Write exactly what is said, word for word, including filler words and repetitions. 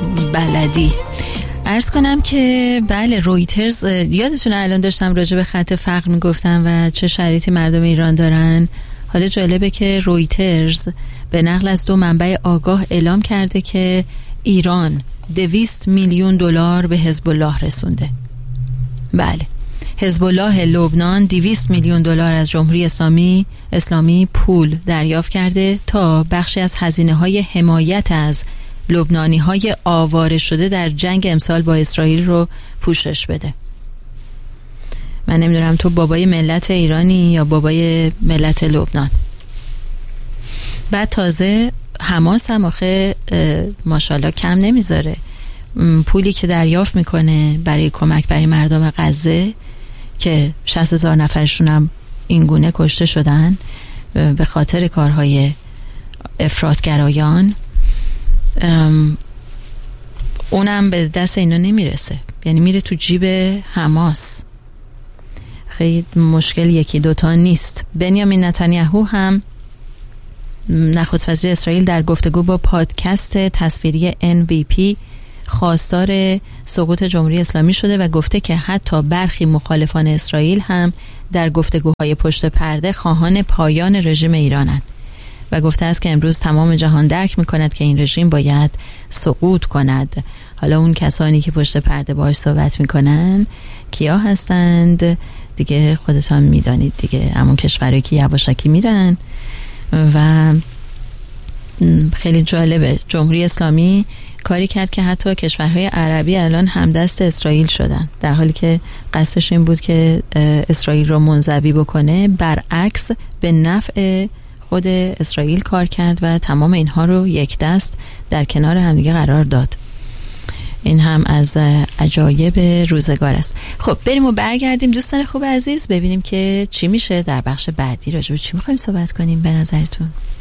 بلدی. عرض کنم که بله رویترز، یادتونه الان داشتم راجع به خط فقر میگفتم و چه شرایطی مردم ایران دارن. حالا جالبه که رویترز به نقل از دو منبع آگاه اعلام کرده که ایران دویست میلیون دلار به حزب الله رسونده. بله، حزب الله لبنان دویست میلیون دلار از جمهوری اسلامی اسلامی پول دریافت کرده تا بخشی از هزینه‌های حمایت از لبنانی‌های آواره شده در جنگ امسال با اسرائیل رو پوشش بده. من نمیدونم تو بابای ملت ایرانی یا بابای ملت لبنان. بعد تازه حماس هم آخه ماشاءالله کم نمیذاره. پولی که دریافت میکنه برای کمک برای مردم غزه که شصت هزار نفرشون هم این گونه کشته شدن به خاطر کارهای افراطگرایان، اونم به دست اینا نمیرسه، یعنی میره تو جیب حماس. خیلی مشکل یکی دوتا نیست. بنیامین نتانیاهو هم نخست وزیر اسرائیل در گفتگو با پادکست تصویری ان وی پی خواستار سقوط جمهوری اسلامی شده و گفته که حتی برخی مخالفان اسرائیل هم در گفتگوهای پشت پرده خواهان پایان رژیم ایرانند و گفته است که امروز تمام جهان درک می‌کند که این رژیم باید سقوط کند. حالا اون کسانی که پشت پرده باهاش صحبت می‌کنن کیا هستند دیگه خودتان می‌دانید دیگه، همون کشورایی که یواشکی میرن. و خیلی جالبه، جمهوری اسلامی کاری کرد که حتی کشورهای عربی الان همدست اسرائیل شدن، در حالی که قصدش این بود که اسرائیل رو منزوی بکنه. برعکس به نفع خود اسرائیل کار کرد و تمام اینها رو یک دست در کنار همدیگه قرار داد. این هم از عجایب روزگار است. خب بریم و برگردیم دوستان خوب عزیز، ببینیم که چی میشه در بخش بعدی. راجع به چی میخوایم صحبت کنیم به نظرتون؟